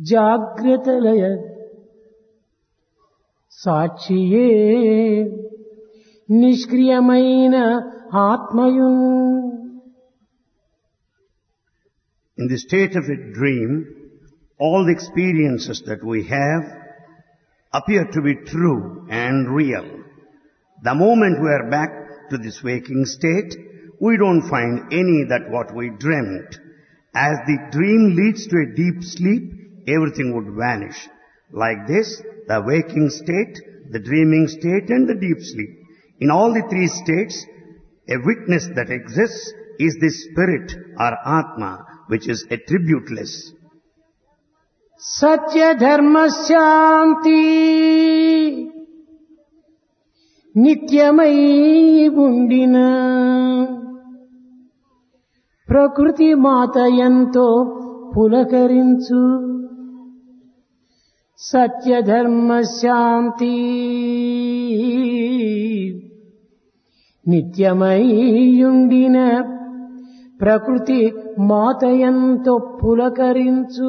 జాగ్రత్తలయ సాక్షియే నిష్క్రియమైన ఆత్మయున్. In the state of a dream, all the experiences that we have appear to be true and real. The moment we are back to this waking state, we don't find any that what we dreamt. As the dream leads to a deep sleep, everything would vanish. Like this, the waking state, the dreaming state and the deep sleep. In all the three states, a witness that exists is the spirit or Atma, which is attributeless. సత్య ధర్మ శాంతి నిత్యమై ఉండిన ప్రకృతి మాత ఎంతో పులకరించు. సత్య ధర్మ శాంతి నిత్యమై ఉండిన ప్రకృతి మాత ఎంతో పులకరించు.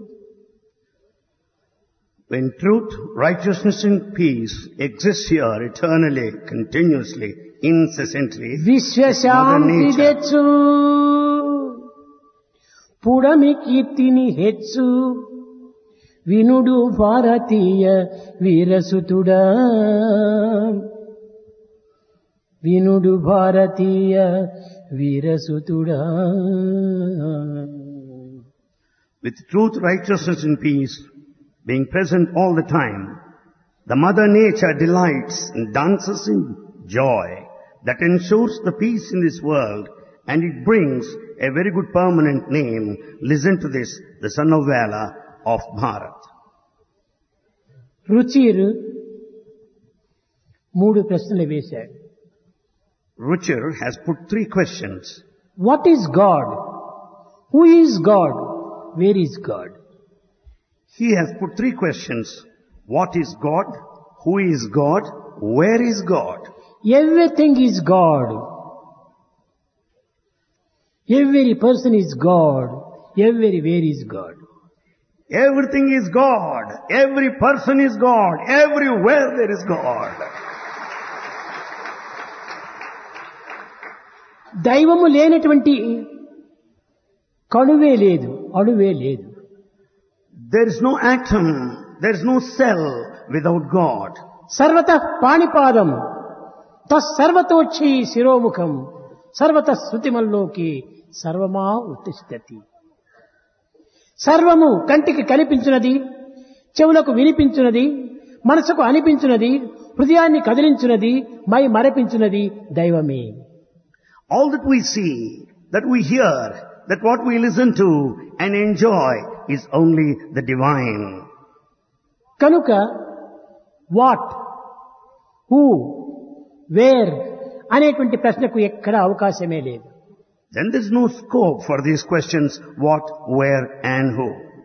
When truth, righteousness and peace exist here eternally, continuously, incessantly, విశ్వశాంతి తెచ్చు పుడమి కీర్తిని హెచ్చు వినుడు భారతీయ వీరసుతుడా. వినుడు భారతీయ వీరసుతుడా. with truth, righteousness and peace being present all the time, the Mother Nature delights and dances in joy that ensures the peace in this world, and it brings a very good permanent name. Listen to this, the son of valor of Bharat. రుచిర్ మూడు ప్రశ్నలు వేశాడు. Ruchir has put three questions. What is God? Who is God? Where is God? He has put three questions. What is God? Who is God? Where is God? Everything is God. Every person is God. Everywhere is God. Everything is God. Every person is God. Everywhere there is God. దైవము లేనటువంటి కణువే లేదు, అణువే లేదు. There is no atom, there is no cell without God. సర్వతః పాణిపాదం తస్సర్వతోచ్ఛీ శిరోముఖం సర్వతః శృతిమల్లోకి సర్వమా ఉత్తిష్టతి. సర్వము కంటికి కనిపించున్నది, చెవులకు వినిపించున్నది, మనసుకు అనిపించున్నది, హృదయాన్ని కదిలించున్నది, my మరపించున్నది దైవమే. All that we see, that we hear, that what we listen to and enjoy is only the divine. కనుక వాట్, హూ, వేర్ అనేటువంటి ప్రశ్నకు ఎక్కడ అవకాశమే లేదు. Then there is no scope for these questions, what, where and who.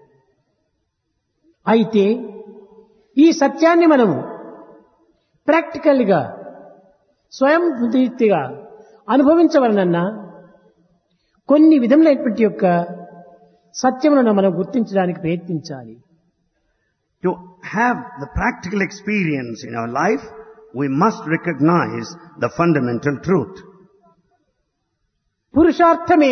అయితే ఈ సత్యాన్ని మనము ప్రాక్టికల్గా స్వయం రీతిగా అనుభవించవలనన్నా కొన్ని విధములైనటువంటి యొక్క సత్యములను మనం గుర్తించడానికి ప్రయత్నించాలి. To have the practical experience in our life, we must recognize the fundamental truth. పురుషార్థమే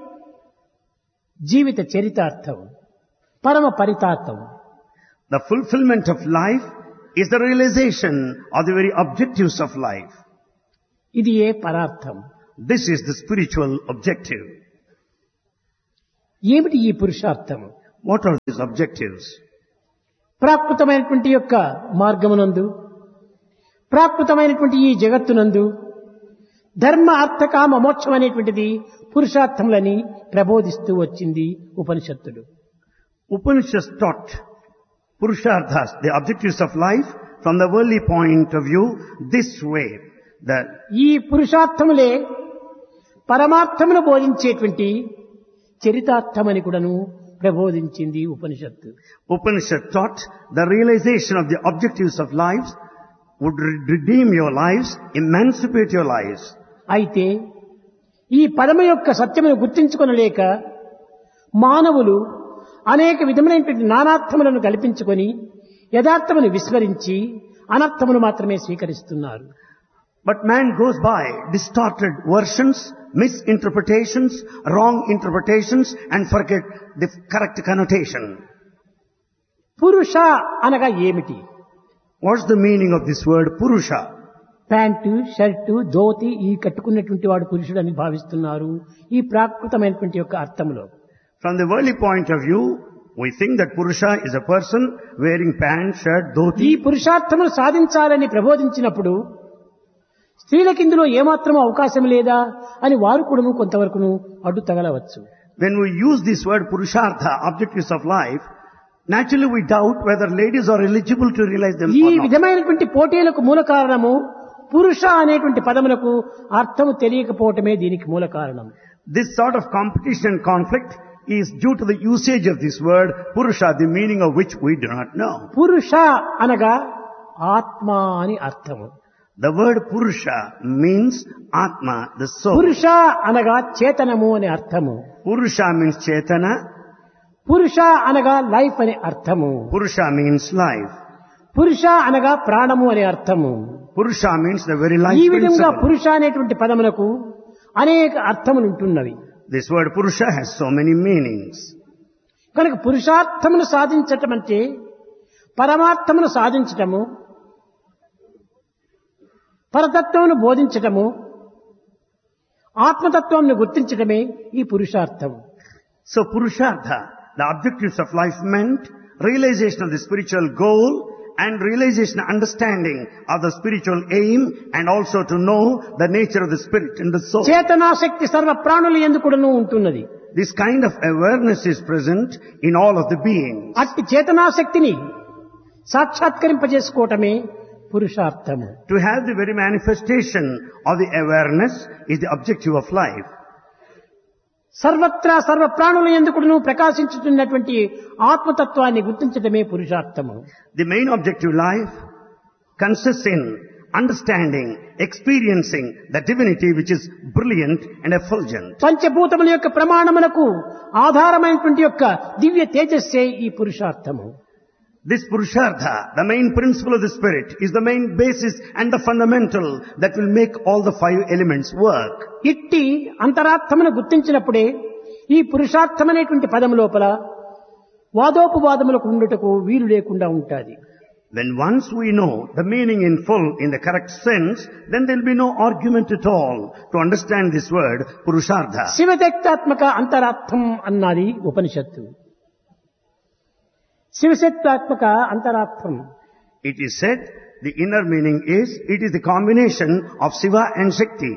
జీవిత చరితార్థం, పరమ పరితార్థం. The fulfillment of life is the realization of the very objectives of life. ఇది ఏ పరార్థం. This is the spiritual objective. ఏమిటి ఈ పురుషార్థం? What are these objectives? ప్రాకృతమైనటువంటి యొక్క మార్గమునందు, ప్రాకృతమైనటువంటి ఈ జగత్తునందు ధర్మ అర్థ కామ మోక్షం అనేటువంటిది పురుషార్థములని ప్రబోధిస్తూ వచ్చింది ఉపనిషత్తులు. Upanishads taught Purusharthas, the objectives of life, from the worldly point of view, this way. ఈ పురుషార్థములే పరమార్థమును బోధించేటువంటి చరితార్థమని కూడాను ప్రబోధించింది ఉపనిషత్తు. Upanishad taught the realization of the objectives of life would redeem your lives, emancipate your lives. అయితే ఈ పరమ యొక్క సత్యమును గుర్తించుకొనలేక మానవులు అనేక విధమైనటువంటి నానార్థములను కల్పించుకొని యథార్థమును విస్మరించి అనర్థమును మాత్రమే స్వీకరిస్తున్నారు. But man goes by distorted versions, misinterpretations, wrong interpretations and forget the correct connotation. పురుష అనగా ఏమిటి? What's the meaning of this word Purusha? Pant, shirt, dhoti ఈ కట్టుకున్నటువంటి వాడు పురుషుడని భావిస్తున్నారు ఈ ప్రాకృతమైనటువంటి యొక్క అర్థములో. From the worldly point of view, we think that Purusha is a person wearing pant, shirt, ఈ dhoti. పురుషార్థమును సాధించాలని ప్రబోధించినప్పుడు స్త్రీలకు ఇందులో ఏమాత్రమూ అవకాశం లేదా అని వారు కూడాను కొంతవరకును అడ్డు తగలవచ్చు. When we use this word Purushartha, objectives of life, naturally we doubt whether ladies are eligible to realize them ఈ or not. విధమైనటువంటి పోటీలకు మూల కారణము పురుష అనేటువంటి పదమునకు అర్థము తెలియకపోవటమే దీనికి మూల కారణం. This sort of competition and conflict is due to the usage of this word Purusha, the meaning of which we do not know. పురుష అనగా ఆత్మ అని అర్థము. The word Purusha means Atma, the soul. పురుష అనగా చేతనము అని అర్థము. Purusha means Chetana. పురుష అనగా లైఫ్ అని అర్థము. Purusha means life. పురుష అనగా ప్రాణము అని అర్థము. Purusha means the very life ఈ విధంగా principle. పురుష అనేటువంటి పదములకు అనేక అర్థములు ఉంటున్నవి. This word Purusha has so many meanings. కనుక పురుషార్థమును సాధించటం అంటే పరమార్థమును సాధించటము, పరతత్వమును బోధించటము, ఆత్మతత్వమును గుర్తించటమే ఈ పురుషార్థం. So Purushartha, the objectives of life meant realization of the spiritual goal and realization, understanding of the spiritual aim and also to know the nature of the spirit and the soul. చేతనాశక్తి సర్వ ప్రాణుల యందు కూడాను ఉంటున్నది. This kind of awareness is present in all of the beings. అట్టి చేతనాశక్తిని సాక్షాత్కరింపజేసుకోవటమే పురుషార్థము. To have the very manifestation of the awareness is the objective of life. సర్వత్రా సర్వ ప్రాణుల యందు కూడాను ప్రకాశించుతున్నటువంటి ఆత్మతత్వాన్ని గుర్తించడమే పురుషార్థము. The main objective life consists in understanding, experiencing the divinity which is brilliant and effulgent. పంచభూతముల యొక్క ప్రమాణములకు ఆధారమైనటువంటి యొక్క దివ్య తేజస్సే ఈ పురుషార్థము. This Purushartha, the main principle of the spirit, is the main basis and the fundamental that will make all the five elements work. ఇట్టి అంతరార్థమును గుర్తించినప్పుడే ఈ పురుషార్థమనేటువంటి పదము లోపల వాదోపవాదములకు ఉండుటకు వీలు లేకుండా ఉంటాది. When once we know the meaning in full, in the correct sense, then there will be no argument at all to understand this word Purushartha. శివశక్తాత్మక అంతరార్థం అన్నది ఉపనిషత్తు. శివశక్తాత్మక అంతరార్థం. It is said the inner meaning is, it is the combination of Shiva and Shakti.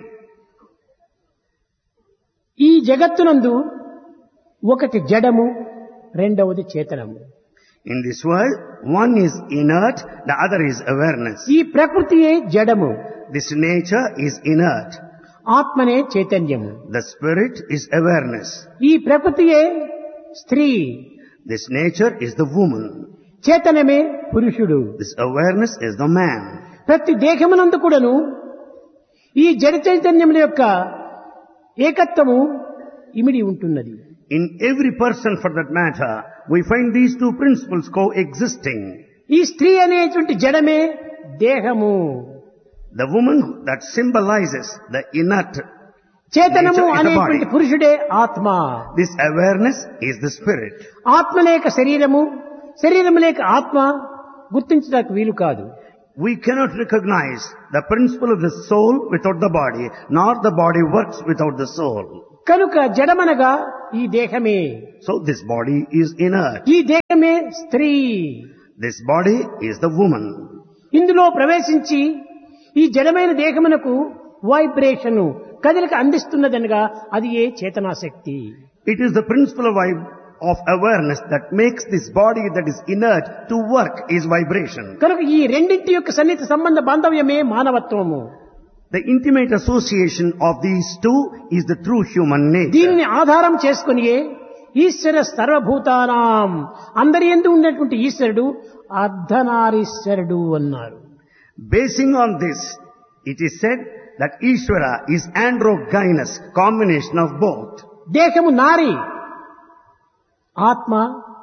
ఈ జగత్తునందు ఒకటి జడము, రెండవది చేతనము. In this world, one is inert, the other is awareness. ఈ ప్రకృతియే జడము, This nature is inert. ఆత్మనే చైతన్యము. The spirit is awareness. ఈ ప్రకృతియే స్త్రీ, This nature is the woman. చేతనమే పురుషుడు. This awareness is the man. ప్రతి దేహమునందు కూడాను ఈ జడ చైతన్యముల యొక్క ఏకత్వము ఇమిడి ఉంటున్నది. In every person for that matter, we find these two principles coexisting. ఈ స్త్రీ అనేటువంటి జడమే దేహము, The woman that symbolizes the inert చేతనము nature is the అనేటువంటి body. పురుషుడే ఆత్మ. This awareness is the spirit. ఆత్మ లేక శరీరము, శరీరము లేక ఆత్మ గుర్తించడానికి వీలు కాదు. We cannot recognize the principle of the soul without the body, nor the body works without the soul. కనుక జడమనగా ఈ దేహమే, So this body is inert. ఈ దేహమే స్త్రీ. This body is the woman. ఇందులో ప్రవేశించి ఈ జడమైన దేహమునకు వైబ్రేషను కదలిక అందిస్తున్నదనగా అది ఏ చేతనాశక్తి. It is the principle of awareness that makes this body that is inert to work is vibration. కనుక ఈ రెండింటి యొక్క సన్నిహిత సంబంధ బాంధవ్యమే మానవత్వము. The intimate association of these two is the true human nature. దీనిని ఆధారం చేసుకునియే ఈశ్వర సర్వభూతానాం, అందరి యందు ఉన్నటువంటి ఈశ్వరుడు అర్ధనారీశ్వరుడు అన్నారు. Basing on this, it is said that Ishvara is androgynous, combination of both. దేహము నారి, ఆత్మ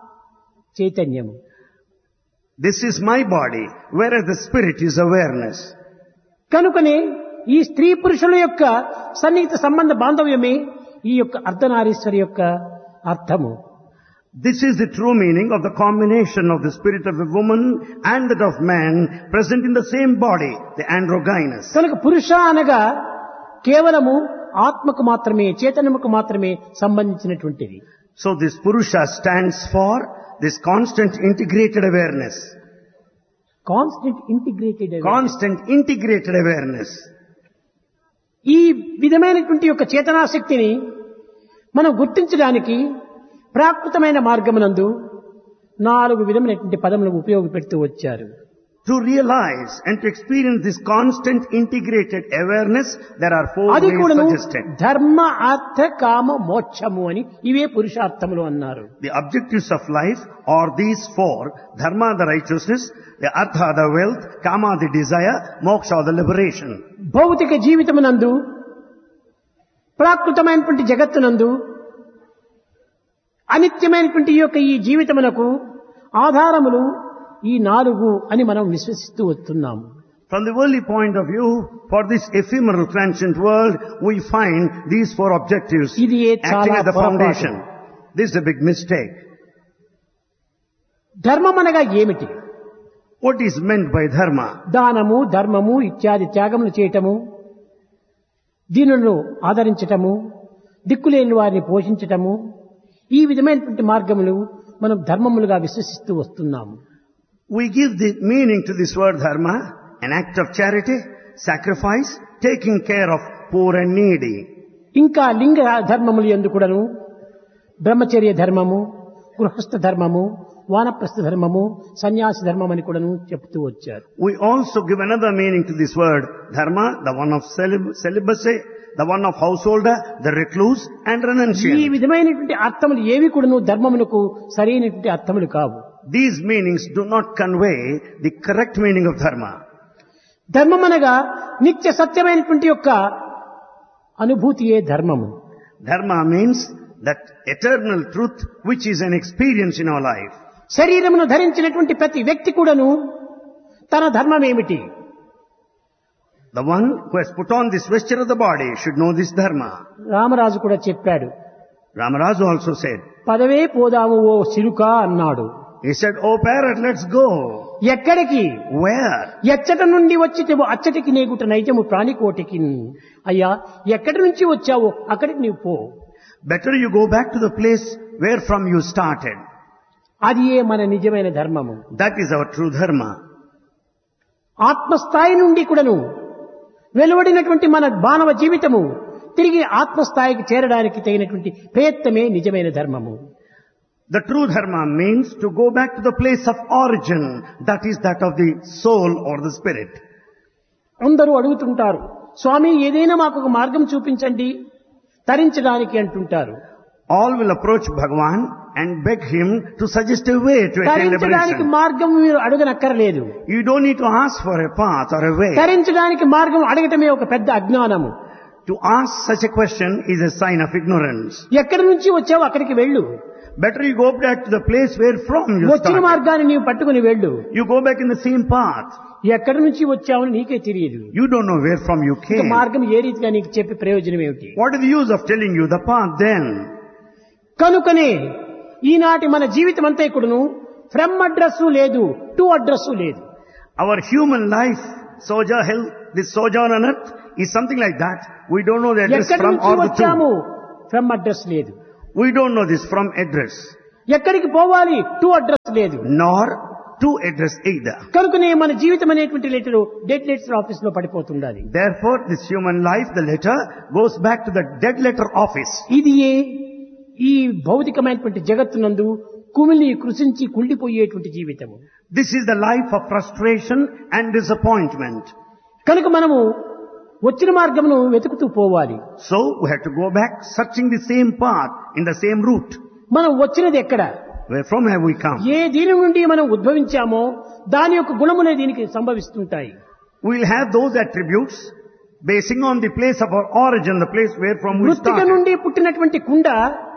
చైతన్యము. This is my body, whereas the spirit is awareness. కనుకనే ఈ స్త్రీ పురుషుల యొక్క సన్నిహిత సంబంధ బాంధవ్యమే ఈ యొక్క అర్ధనారీశ్వరి యొక్క అర్థము. This is the true meaning of the combination of the spirit of a woman and that of man present in the same body, the androgynous. కనుక పురుష అనగా కేవలము ఆత్మకు మాత్రమే, చైతన్యముకు మాత్రమే సంబంధించినటువంటిది. So this Purusha stands for this constant integrated awareness. Constant integrated awareness. ఈ విధమైనటువంటి యొక్క చేతనాశక్తిని మనం గుర్తించడానికి ప్రాకృతమైన మార్గమునందు 4 విధమైనటువంటి పదములను ఉపయోగపెడుతూ వచ్చారు. To realize and to experience this constant integrated awareness, there are 4 అది ways కూడాను suggested. ధర్మ, అర్థ, కామ, మోక్షము అని ఇవే పురుషార్థములు అన్నారు. The objectives of life are these 4: dharma, the righteousness; the artha, the wealth; kama, the desire; moksha, the liberation. భౌతిక జీవితమునందు, ప్రాకృతమైనటువంటి జగత్తునందు అనిత్యమైనటువంటి ఈ యొక్క ఈ జీవితమునకు ఆధారములు ఈ 4 అని మనం విశ్వసిస్తూ వస్తున్నాము. From the worldly point of view, for this ephemeral transient world, we find these 4 objectives ఇది acting చాలా as the foundation. This is a big mistake. ధర్మం అనగా ఏమిటి? What is meant by dharma? దానము, ధర్మము ఇత్యాది త్యాగములు చేయటము, దీనులను ఆదరించటము, దిక్కులేని వారిని పోషించటము, ఈ విధమైనటువంటి మార్గములు మనం ధర్మములుగా విశ్వసిస్తూ వస్తున్నాము. We give the meaning to this word dharma, an act of charity, sacrifice, taking care of poor and needy. ఇంకా లింగ ధర్మములు యందు కూడాను బ్రహ్మచర్య ధర్మము, గృహస్థ ధర్మము, వానప్రస్థ ధర్మము, సన్యాసి ధర్మం అని కూడాను చెప్తూ వచ్చారు. We also give another meaning to this word dharma, the one of celibacy, the one of householder, the recluse and ఈ renunciant. విధమైనటువంటి అర్థములు ఏవి కూడాను ధర్మమునకు సరైనటువంటి అర్థములు కావు. These meanings do not convey the correct meaning of dharma. ధర్మం అనగా నిత్య సత్యమైనటువంటి యొక్క అనుభూతియే ధర్మము. Dharma means that eternal truth which is an experience in our life. శరీరమును ధరించినటువంటి ప్రతి వ్యక్తి కూడాను తన ధర్మం ఏమిటి? The one who has put on this vesture of the body should know this dharma. Ramaraju కూడా చెప్పాడు. Ramaraju also said, పదవే పోదాము ఓ సిలుక అన్నాడు. he said, "Oh parrot, let's go." ఎక్కడికి? Where? ఎచ్చట నుండి వచ్చితేవో అచ్చటికి నేగుట నైజము ప్రాణికోటికి. అయ్యా, ఎక్కడి నుంచి వచ్చావో అక్కడికి నీవు పో. Better you go back to the place where from you started. అది ఏ మన నిజమైన ధర్మము. That is our true dharma. ఆత్మస్థాయి నుండి కూడాను వెలువడినటువంటి మన మానవ జీవితము తిరిగి ఆత్మస్థాయికి చేరడానికి తగినటువంటి ప్రయత్నమే నిజమైన ధర్మము. The true dharma means to go back to the place of origin, that is that of the soul or the spirit. అందరూ అడుగుతుంటారు, స్వామి ఏదైనా మాకు ఒక మార్గం చూపించండి తరించడానికి అంటుంటారు. All will approach Bhagavan and beg him to suggest a way to attain తరించడానికి liberation. మార్గం మీరు అడగనక్కర్లేదు. You don't need to ask for a path or a way. తరించడానికి మార్గం అడగటమే ఒక పెద్ద అజ్ఞానము. To ask such a question is a sign of ignorance. ఎక్కడి నుంచి వచ్చావో అక్కడికి వెళ్ళు. Better you go back to the place where from you వచ్చిన started. మార్గాన్ని నీవు పట్టుకుని వెళ్ళు. You go back in the same path. ఎక్కడి నుంచి వచ్చావని నీకే తెలియదు. You don't know where from you ఇక came. మార్గం ఏ రీతిగా నీకు చెప్పి ప్రయోజనం ఏమిటి? What is the use of telling you the path then? కనుకనే ఈనాటి మన జీవితం అంతా ఇక్కడను ఫ్రమ్ అడ్రస్ లేదు, టు అడ్రస్ లేదు. Our human life, this sojourn on earth is something like that. We don't know the address ఎక్కడి from నుంచి or the వచ్చాము to. ఫ్రమ్ అడ్రస్ లేదు. We don't know this from address, ఎక్కడికి పోవాలి to address లేదు. nor to address either. కనుకనే మన జీవితం అనేటువంటి లెటరు డెడ్ లెటర్ ఆఫీస్ లో పడిపోతుండాలి. Therefore, this human life, the letter, goes back to the dead letter office. ఇది ఈ భౌతికమైనటువంటి జగత్తునందు కుమిలి కృషించి కుళ్ళిపోయేటువంటి జీవితము. This is the life of frustration and disappointment. కనుక మనము వచ్చిన మార్గమును వెతుకుతూ పోవాలి. So, we have to go back searching the same path in the same route. మనం వచ్చినది ఎక్కడ? Where from have we come? ఏ దీని నుండి మనం ఉద్భవించామో దాని యొక్క గుణములే దీనికి సంభవిస్తుంటాయి. We'll have those attributes basing on the place of our origin, the place where from we మృత్తిక started. నుండి పుట్టినటువంటి కుండ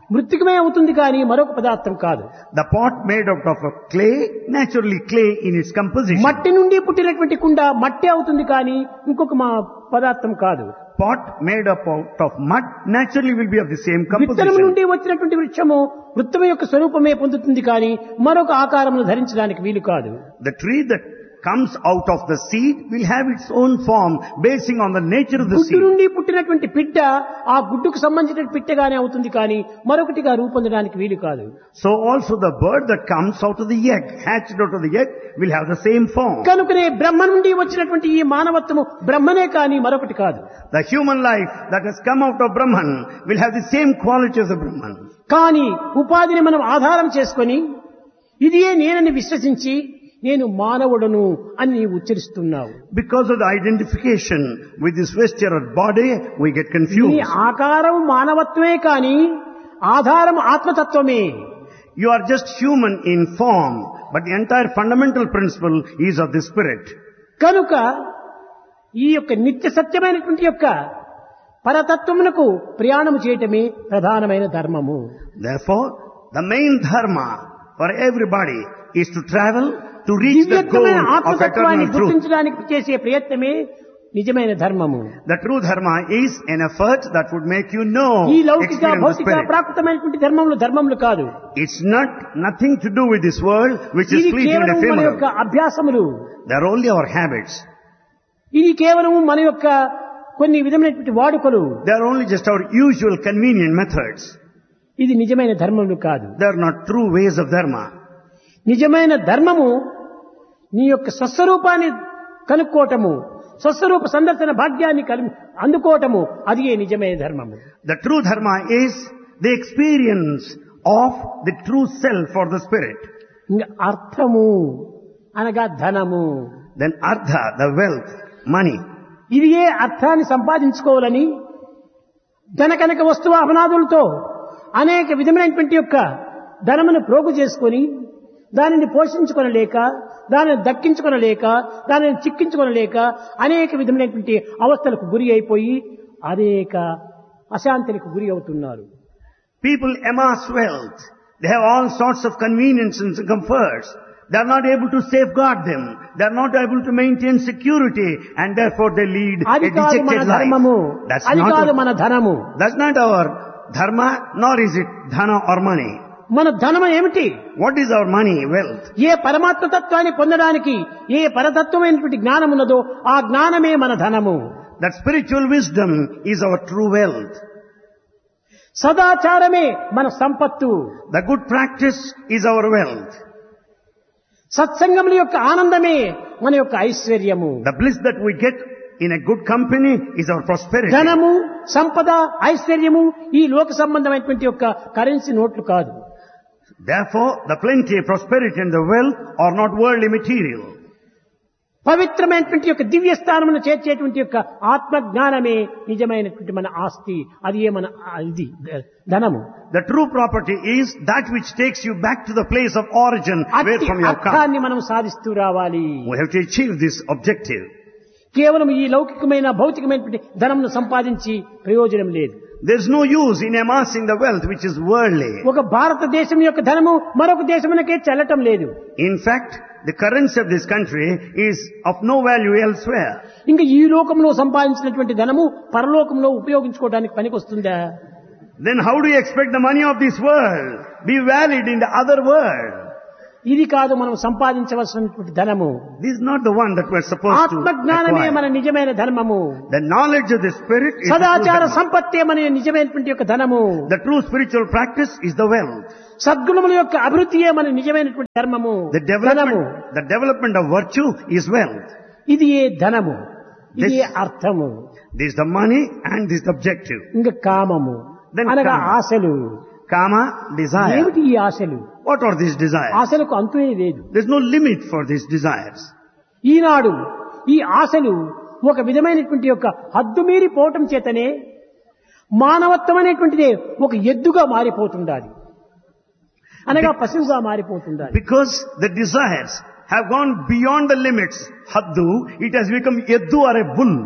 మృత్తికమే అవుతుంది కానీ మరొక పదార్థం కాదు. The pot made out of a clay, naturally clay in its composition. మట్టి నుండి పుట్టినటువంటి కుండ మట్టి అవుతుంది కానీ ఇంకొక పదార్థం కాదు. Pot made up out of mud naturally will be of the same విత్తనం composition. నుండి వచ్చినటువంటి వృక్షము వృత్తము యొక్క స్వరూపమే పొందుతుంది కానీ మరొక ఆకారమును ధరించడానికి వీలు కాదు. The tree that comes out of the seed will have its own form basing on the nature of the గుడ్డు seed. నుండి పుట్టినటువంటి పిట్ట ఆ గుడ్డుకు సంబంధించిన పిట్టగానే అవుతుంది కానీ మరొకటిగా రూపొందడానికి వీలు కాదు. So also the bird that comes out of the egg, hatched out of the egg, will have the same form. కనుకనే బ్రహ్మ నుండి వచ్చినటువంటి ఈ మానవత్వము బ్రహ్మనే కానీ మరొకటి కాదు. The human life that has come out of Brahman will have the same quality as the Brahman. కానీ ఉపాధిని మనం ఆధారం చేసుకొని ఇదియే నేనని విశ్వసించి నేను మానవుడను అని నీవు ఉచ్చరిస్తున్నావు. Because of the identification with this vesture or body, we get నీ confused. ఆకారం మానవత్వమే కానీ ఆధారం ఆత్మతత్వమే. You are just human in form, but the entire fundamental principle is of the spirit. కనుక ఈ యొక్క నిత్య సత్యమైనటువంటి యొక్క పరతత్వమునకు ప్రయాణము చేయటమే ప్రధానమైన ధర్మము. Therefore, the main dharma for everybody is to travel to reach the goal దివ్యత్వమైన of ఆత్మతత్వాన్ని eternal truth. గుర్తించడానికి చేసే ప్రయత్నమే నిజమైన ధర్మము. The true dharma is an effort that would make you know, ఈ లౌకిక experience the భౌతిక spirit. ప్రాకృతమైనటువంటి ధర్మములు కాదు. It's nothing to do with this world which is ఇది fleeting and కేవలం మన యొక్క ephemeral. అభ్యాసములు. They are only our habits. ఇది కేవలం మన యొక్క కొన్ని విధమైనటువంటి వాడుకలు. They are only just our usual convenient methods. ఇది నిజమైన ధర్మములు కాదు. They are not true ways of dharma. నిజమైన ధర్మము నీ యొక్క స్వస్వరూపాన్ని కనుక్కోవటము, స్వస్వరూప సందర్శన భాగ్యాన్ని అందుకోవటము, అది నిజమైన ధర్మము. The true dharma is the experience of the true self or the spirit. ఇంకా అర్థము అనగా ధనము. Then artha, the wealth, money. ఇది అర్థాన్ని సంపాదించుకోవాలని ధనకనక వస్తువాహనాదులతో అనేక విధమైనటువంటి యొక్క ధనమును ప్రోగు చేసుకొని దానిని పోషించుకొనలేక, దానిని దక్కించుకొనలేక, దానిని చిక్కించుకొనలేక అనేక విధమైనటువంటి అవస్థలకు గురి అయిపోయి అనేక అశాంతికి గురి అవుతున్నారు. People amass wealth. They have all sorts of conveniences and comforts. They are not able to safeguard them. They are not able to maintain security, and therefore they lead a అది కాదు మన dejected ధర్మము, life. అది కాదు మన ధనము. That's not our dharma, nor is it dhana or money. మన ధనము ఏమిటి? What is our money, wealth? ఏ పరమాత్మ తత్వాన్ని పొందడానికి ఏ పరతత్వమైనటువంటి జ్ఞానం ఉన్నదో ఆ జ్ఞానమే మన ధనము. That spiritual wisdom is our true wealth. సదాచారమే మన సంపత్తు. The good practice is our wealth. సత్సంగముల యొక్క ఆనందమే మన యొక్క ఐశ్వర్యము. The bliss that we get in a good company is our prosperity. ధనము, సంపద, ఐశ్వర్యము ఈ లోక సంబంధమైనటువంటి యొక్క కరెన్సీ నోట్లు కాదు. Therefore, the plenty, prosperity and the wealth are not worldly material. పవిత్రమైనటువంటి యొక్క దివ్య స్థానమును చేర్చేటువంటి యొక్క ఆత్మ జ్ఞానమే నిజమైనటువంటి మన ఆస్తి. అది మన ఇది ధనము. The true property is that which takes you back to the place of origin where from you have come. అర్థాన్ని మనం సాధిస్తూ రావాలి. We have to achieve this objective. కేవలం ఈ లౌకికమైన భౌతికమైనటువంటి ధనమును సంపాదించి ప్రయోజనం లేదు. There is no use in amassing the wealth which is worldly. ఒక భారతదేశం యొక్క ధనము మరొక దేశమునకే చెల్లటం లేదు. In fact, the currency of this country is of no value elsewhere. ఇంకా ఈ లోకంలో సంపాదించినటువంటి ధనము పరలోకంలో ఉపయోగించుకోవడానికి పనికొస్తుందా? Then how do you expect the money of this world be valid in the other world? ఇది కాదు మనం సంపాదించవలసినటువంటి ధనము. This is not the one that we're supposed to ఆత్మజ్ఞానమే మన acquire. నిజమైన ధర్మము. The knowledge of the spirit is the true సదాచార dharma. సంపత్తే మన నిజమైనటువంటి యొక్క ధనము. The true spiritual practice is the wealth. సద్గుణముల యొక్క అభివృద్ధియే మన నిజమైనటువంటి ధర్మము. The ధనము development of virtue is wealth. ఇది ధనము, ఇది This- అర్థము. This is the money and this is the objective. ఇంకా కామము Then అనగా kama. ఆశలు. Kama, desire. ఏమిటి ఈ ఆశలు? What are these desires? ఆశలకు అంతునే లేదు. There's no limit for these desires. ఈనాడు ఈ ఆశలు ఒక విధమైనటువంటి యొక్క హద్దు మీరి పోవటం చేతనే మానవత్వం అనేటువంటిదే ఒక ఎద్దుగా మారిపోతుండాలి, అనగా పశువుగా మారిపోతుండాలి. Because the desires have gone beyond the limits, haddu, it has become yaddu or a bull.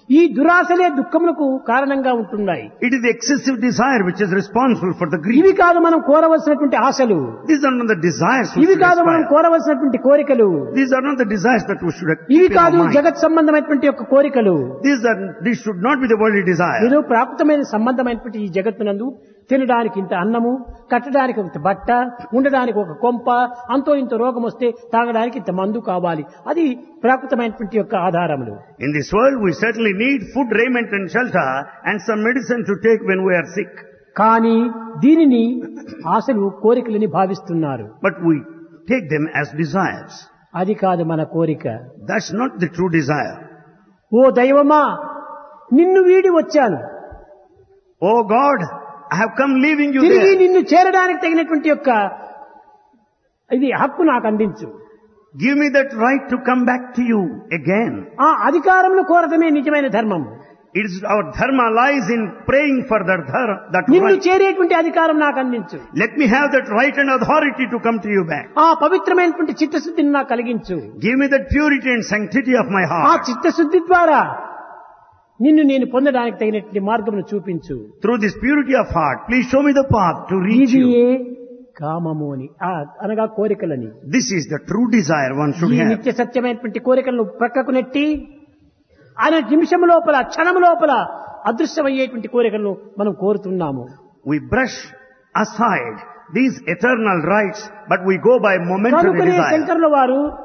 ఈ దురాశలే దుఃఖములకు కారణంగా ఉంటున్నాయి. It is the excessive desire which is responsible for the grief. ఇవి కాదు మనం కోరవలసినటువంటి ఆశలు, These are not the desires we ఇవి should కాదు మనం aspire. కోరవలసినటువంటి కోరికలు, These are not the desires that we should ఇవి keep in our కాదు mind. జగత్ సంబంధమైనటువంటి యొక్క కోరికలు. These should not be the worldly desire. ఏదో ప్రాకృతమైన సంబంధమైనటువంటి ఈ జగత్తునందు తినడానికి ఇంత అన్నము, కట్టడానికి ఇంత బట్ట, ఉండడానికి ఒక కొంప, అంతో ఇంత రోగం వస్తే తాగడానికి ఇంత మందు కావాలి. అది ప్రాకృతమైనటువంటి యొక్క ఆధారములు. In this world we certainly need food, raiment and shelter and some medicine to take when we are sick. కానీ దీనిని ఆశలు కోరికలని భావిస్తున్నారు. But we take them as desires. అది కాదు మన కోరిక. That's not the true desire. ఓ దైవమా, నిన్ను వీడి వచ్చాను, Oh God, I have come leaving you తిరిగి there. నిన్ను చేరడానికి తగినటువంటి యొక్క ఇది హక్కు నాకు అందించు. Give me that right to come back to you again. ఆ అధికారమును కోరటమే నిజమైన ధర్మం. It is our dharma lies in praying for that నిన్ను right. చేరేటువంటి అధికారం నాకు అందించు. Let me have that right and authority to come to you back. ఆ పవిత్రమైనటువంటి చిత్తశుద్ధిని నాకు కలిగించు. Give me that purity and sanctity of my ఆ heart. చిత్తశుద్ధి ద్వారా నిన్ను నేను పొందడానికి తగినటువంటి మార్గమును చూపించు. Through this purity of heart, please show me the path to reach ఇది you. కామము అని అనగా కోరికలని. This is the true desire one should ఈ have. నిత్య సత్యమైనటువంటి కోరికలను ప్రక్కకు నెట్టి ఆయన నిమిషం లోపల, క్షణం లోపల అదృశ్యమయ్యేటువంటి కోరికలను మనం కోరుతున్నాము. We brush aside these eternal rights, but we go by momentary కనుకనే desire. శంకరుల వారు